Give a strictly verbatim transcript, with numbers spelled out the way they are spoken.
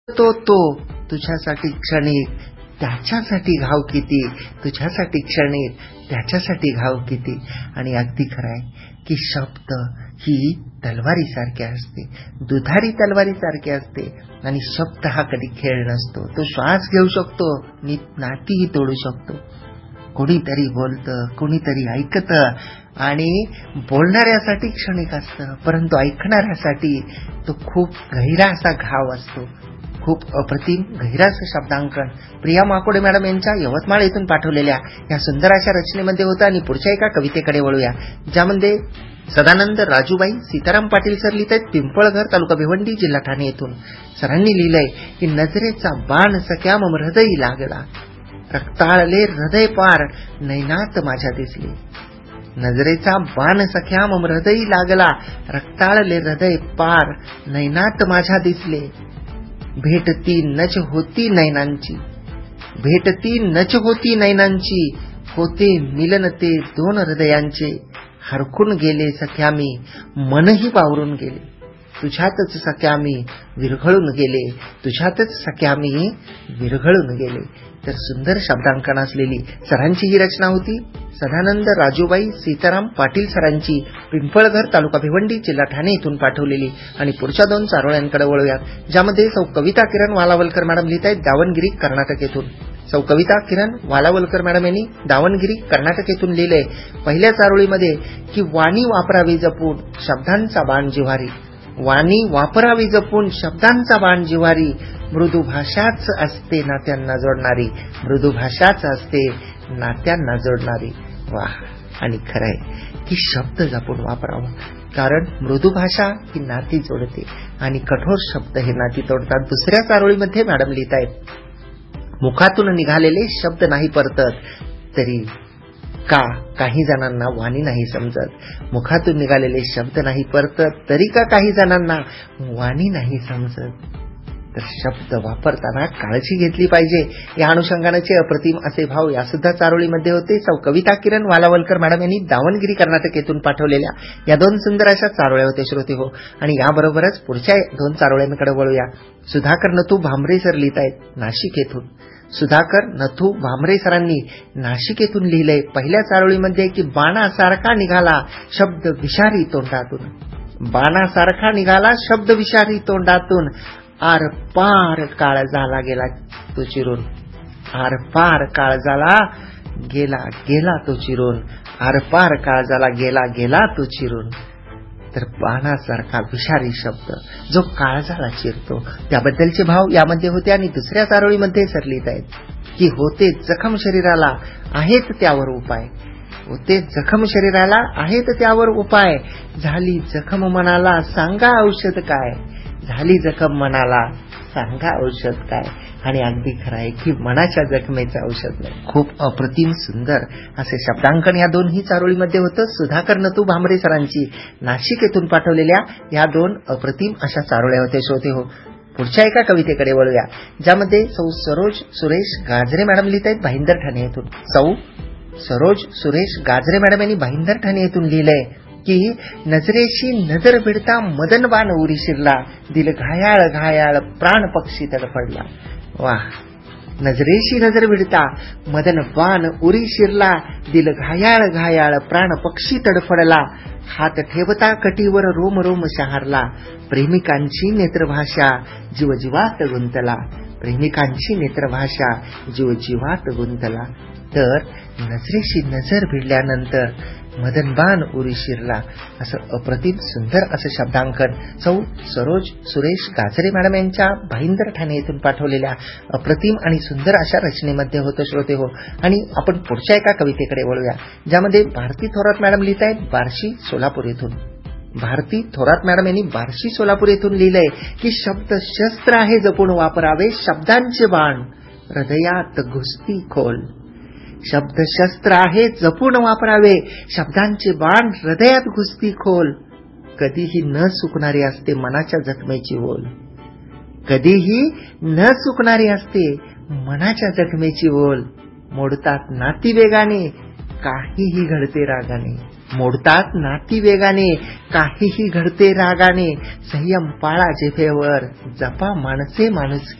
तो तो तुझ्यासाठी क्षणिक, त्याच्यासाठी घाव किती, तुझ्यासाठी क्षणिक, त्याच्यासाठी घाव किती. आणि अगदी खरं आहे की शब्द ही तलवारीसारखे असते, दुधारी तलवारीसारखे असते. आणि शब्द हा कधी खेळ नसतो. तो श्वास घेऊ शकतो, नातीही तोडू शकतो. कोणीतरी बोलतं, कोणीतरी ऐकतं आणि बोलणाऱ्यासाठी क्षणिक असतं, परंतु ऐकणाऱ्यासाठी तो खूप गहिरा असा घाव असतो. खूप अप्रतिम गहिराचं शब्दांकन प्रिया माकोडे मॅडम यांच्या यवतमाळ येथून पाठवलेल्या या सुंदर अशा रचनेमध्ये होतं. आणि पुढच्या एका कवितेकडे वळूया, ज्यामध्ये सदानंद राजूबाई सीताराम पाटील सर लिहित आहेत, पिंपळघर तालुका भिवंडी जिल्हा ठाणे येथून. सरांनी लिहिलंय की नजरेचा बाण सख्या मम हृदयी लागला, रक्ताळले हृदय पार नैनात माझ्या दिसले. नजरेचा बाण सख्या मम हृदयी लागला, रक्ताळले हृदय पार नैनात माझ्या दिसले. भेटती नच होती नैनांची, भेटती नच होती नैनांची, होते मिलन ते दोन हृदयांचे. हरखून गेले सख्या मी, मनही वावरून गेले, तुझ्यातच सख्या मी विरघळून गेले, तुझ्यातच सख्या मी विरघळून गेले. तर सुंदर शब्दांकन असलेली सरांची ही रचना होती. सदानंद राजूबाई सीताराम पाटील सरांची, पिंपळघर तालुका भिवंडी जिल्हा ठाणे येथून पाठवलेली. आणि पुढच्या दोन चारोळ्यांकडे वळूयात, ज्यामध्ये सौ कविता किरण वालावलकर मॅडम लिहित आहेत, दावणगिरी कर्नाटक येथून. सौ कविता किरण वालावलकर मॅडम यांनी दावणगिरी कर्नाटक येथून लिहिलंय पहिल्या चारोळीमध्ये की वाणी वापरावी जपून शब्दांचा बाण जिव्हारी. वाणी वापरावी जपून शब्दांचा बाण जिव्हारी, मृदू भाषाच असते नात्यांना जोडणारी, मृदू भाषाच असते नात्यांना जोडणारी. वाह. आणि खरंय की शब्द जपून वापरावा, कारण मृदू भाषा ही नाती जोडते आणि कठोर शब्द हे नाती तोडतात. दुसऱ्या चारोळीमध्ये मॅडम लिहित आहेत, मुखातून निघालेले शब्द नाही परतत, तरी का काही जणांना वाणी नाही समजत. मुखातून निघालेले शब्द नाही परतत, तरी का काही जणांना वाणी नाही समजत. तर शब्द वापरताना काळजी घेतली पाहिजे. या अनुषंगानेचे अप्रतिम असे भाव या सुद्धा चारोळीमध्ये होते. सौ कविता किरण वालावलकर मॅडम यांनी दावणगिरी कर्नाटक येथून पाठवलेल्या या दोन सुंदर अशा चारोळ्या होते श्रोते हो. आणि याबरोबरच पुढच्या दोन चारोळ्यांकडे वळूया. सुधाकर नथू भांबरे सर लिहित आहेत नाशिक येथून. सुधाकर नथू भांबरे सरांनी नाशिक येथून लिहिलंय पहिल्या चारोळीमध्ये की बाणासारखा निघाला शब्द विषारी तोंडातून, बाणासारखा निघाला शब्द विषारी तोंडातून, आर पार काळ झाला गेला तो चिरून, आर पार काळ झाला गेला गेला तो चिरून, आर पार काळ झाला गेला गेला तो चिरून. तर बाणासारखा विषारी शब्द जो काळजाला चिरतो, त्याबद्दलचे भाव यामध्ये होते. आणि दुसऱ्या चारोळीमध्ये सर लिहित आहेत की होते जखम शरीराला आहेत त्यावर उपाय, होते जखम शरीराला आहेत त्यावर उपाय, झाली जखम मनाला सांगा औषध काय, झाली जखम मनाला सांगा औषध काय. आणि अगदी खरं आहे की मनाच्या जखमेचं औषध नाही. खूप अप्रतिम सुंदर असे शब्दांकन या दोन्ही चारोळीमध्ये होतं. सुधाकर नथू भांबरे सरांची नाशिक येथून पाठवलेल्या या दोन अप्रतिम अशा चारोळ्या होत्या श्रोते हो. पुढच्या एका कवितेकडे वळूया, ज्यामध्ये सौ सरोज सुरेश गाजरे मॅडम लिहित आहेत भाईंदर ठाणे येथून. सौ सरोज सुरेश गाजरे मॅडम यांनी भाईंदर ठाणे येथून लिहिलंय की नजरेशी नजर भिडता मदन बाण उरी शिरला, दिल घायाळ घायाळ प्राण पक्षी तडफडला. वाह. नजरेशी नजर भिडता मदन बाण उरी शिरला, दिल घायाळ घायाळ प्राण पक्षी तडफडला, हात ठेवता कटीवर रोम रोम शहारला, प्रेमिकांची नेत्रभाषा जीव जीवात गुंतला, प्रेमिकांची नेत्रभाषा जीव जीवात गुंतला. तर नजरेशी नजर भिडल्यानंतर मदनबान उरी शिरला, असं अप्रतिम सुंदर असं शब्दांकन सौ सरोज सुरेश गाजरे मॅडम यांच्या भाईंदर ठाणे येथून पाठवलेल्या अप्रतिम आणि सुंदर अशा रचनेमध्ये होतं श्रोते हो. आणि आपण पुढच्या एका कवितेकडे वळूया, ज्यामध्ये भारती थोरात मॅडम लिहित आहेत बार्शी सोलापूर येथून. भारती थोरात मॅडम यांनी बार्शी सोलापूर येथून लिहिलंय की शब्द शस्त्र आहे जपून वापरावे, शब्दांचे बाण हृदयात घुसती खोल. शब्द शस्त्र आहे जपून वापरावे, शब्दांचे बाण हृदयात घुसती खोल. कधीही न चुकणारी असते मनाच्या जखमेची ओल, कधीही न चुकणारी असते मनाच्या जखमेची ओल. मोडतात नाती वेगाने काहीही घडते रागाने, मोडतात नाती वेगाने काहीही घडते रागाने. संयम पाळा जिभेवर, जपा माणसे माणुसकी.